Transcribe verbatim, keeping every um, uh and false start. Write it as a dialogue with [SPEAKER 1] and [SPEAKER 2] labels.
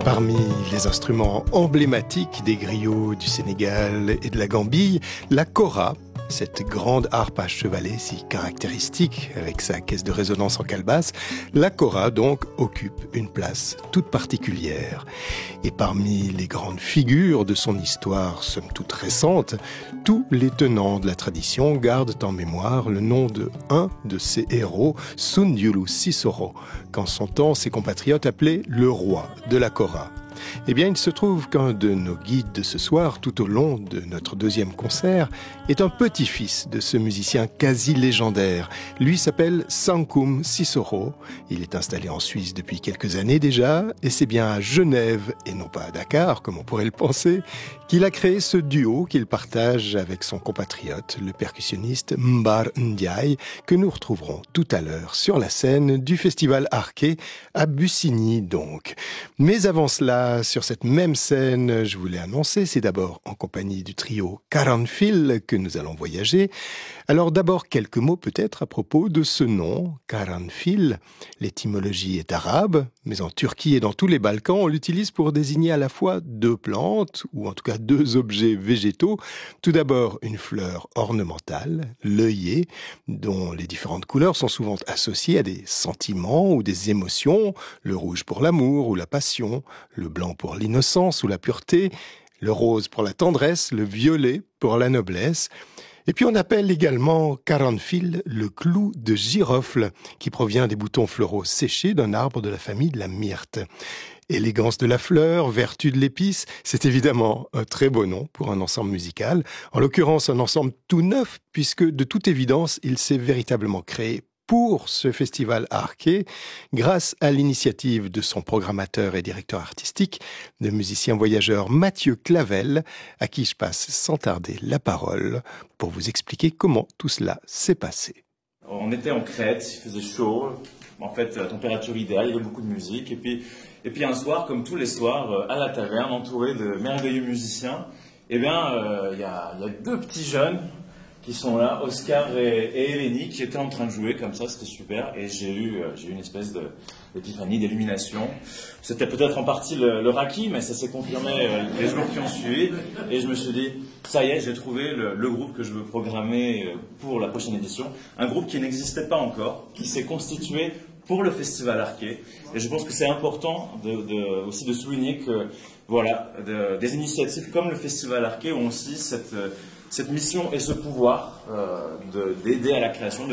[SPEAKER 1] Parmi les instruments emblématiques des griots du Sénégal et de la Gambie, la kora, cette grande harpe à chevalet si caractéristique avec sa caisse de résonance en calebasse, la kora donc occupe une place toute particulière. Et parmi les grandes figures de son histoire, somme toute récente, tous les tenants de la tradition gardent en mémoire le nom de un de ses héros, Sundiulu Sissoho, qu'en son temps ses compatriotes appelaient le roi de la kora. Eh bien, il se trouve qu'un de nos guides de ce soir, tout au long de notre deuxième concert, est un petit-fils de ce musicien quasi légendaire. Lui s'appelle Sankum Sissoho. Il est installé en Suisse depuis quelques années déjà, et c'est bien à Genève, et non pas à Dakar, comme on pourrait le penser, qu'il a créé ce duo qu'il partage avec son compatriote, le percussionniste Mbar Ndiaye, que nous retrouverons tout à l'heure sur la scène du Festival Arqué, à Bussigny donc. Mais avant cela, sur cette même scène, je vous l'ai annoncé, c'est d'abord en compagnie du trio Karanfil que nous allons voyager. Alors d'abord quelques mots peut-être à propos de ce nom, Karanfil. L'étymologie est arabe, mais en Turquie et dans tous les Balkans, on l'utilise pour désigner à la fois deux plantes, ou en tout cas deux objets végétaux. Tout d'abord une fleur ornementale, l'œillet, dont les différentes couleurs sont souvent associées à des sentiments ou des émotions, le rouge pour l'amour ou la passion, le blanc pour l'innocence ou la pureté, le rose pour la tendresse, le violet pour la noblesse. Et puis on appelle également karanfil le clou de girofle, qui provient des boutons floraux séchés d'un arbre de la famille de la myrte. Élégance de la fleur, vertu de l'épice, c'est évidemment un très beau nom pour un ensemble musical. En l'occurrence, un ensemble tout neuf, puisque de toute évidence, il s'est véritablement créé pour ce festival Arqué, grâce à l'initiative de son programmateur et directeur artistique, le musicien voyageur Mathieu Clavel, à qui je passe sans tarder la parole pour vous expliquer comment tout cela s'est passé.
[SPEAKER 2] On était en Crète, il faisait chaud, en fait la température idéale, il y avait beaucoup de musique, et puis, et puis un soir, comme tous les soirs, à la taverne, entouré de merveilleux musiciens, eh bien, euh, il y a, il y a deux petits jeunes qui sont là, Oscar et, et Eleni, qui étaient en train de jouer comme ça, c'était super, et j'ai eu, euh, j'ai eu une espèce de, d'épiphanie, d'illumination. C'était peut-être en partie le, le raki, mais ça s'est confirmé euh, les jours qui ont suivi, et je me suis dit, ça y est, j'ai trouvé le, le groupe que je veux programmer pour la prochaine édition, un groupe qui n'existait pas encore, qui s'est constitué pour le Festival Arqué, et je pense que c'est important de, de, aussi de souligner que, voilà, de, des initiatives comme le Festival Arqué ont aussi cette... cette mission et ce pouvoir euh, de, d'aider à la création de